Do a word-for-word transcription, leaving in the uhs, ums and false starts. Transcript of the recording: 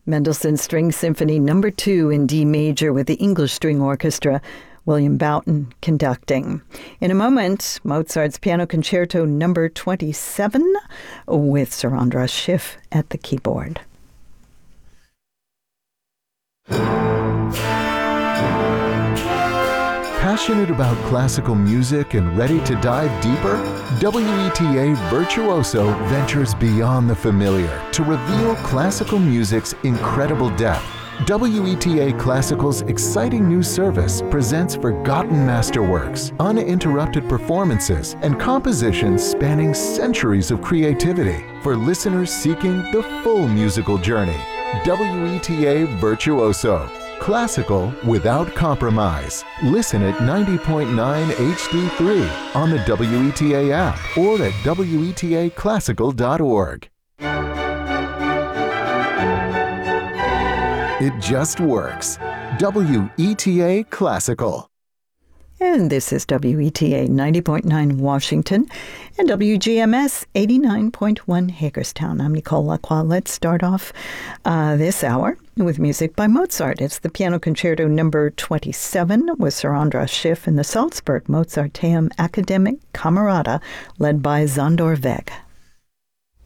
Mendelssohn String Symphony Number two in D major with the English String Orchestra, William Boughton conducting. In a moment, Mozart's Piano Concerto Number twenty-seven with Sir Andras Schiff at the keyboard. Passionate about classical music and ready to dive deeper? W E T A Virtuoso ventures beyond the familiar to reveal classical music's incredible depth. W E T A Classical's exciting new service presents forgotten masterworks, uninterrupted performances, and compositions spanning centuries of creativity for listeners seeking the full musical journey. W E T A Virtuoso. Classical without compromise. Listen at ninety point nine H D three on the W E T A app or at W E T A classical dot org. It just works. W E T A Classical. And this is W E T A ninety point nine Washington and W G M S eighty-nine point one Hagerstown. I'm Nicole Lacroix. Let's start off uh, this hour with music by Mozart. It's the Piano Concerto Number twenty-seven with Sir Andras Schiff and the Salzburg Mozarteum Academic Camerata led by Zandor Weg.